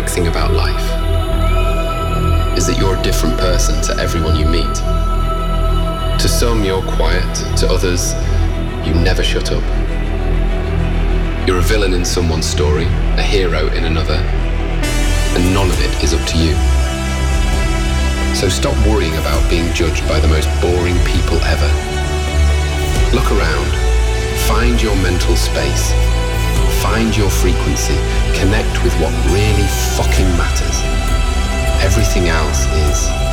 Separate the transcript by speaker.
Speaker 1: thing about life is that you're a different person to everyone you meet. To some, you're quiet. To others, you never shut up. You're a villain in someone's story, a hero in another, and none of it is up to you. So stop worrying about being judged by the most boring people ever. Look around. Find your mental space. Find your frequency. Connect with what really fucking matters. Everything else is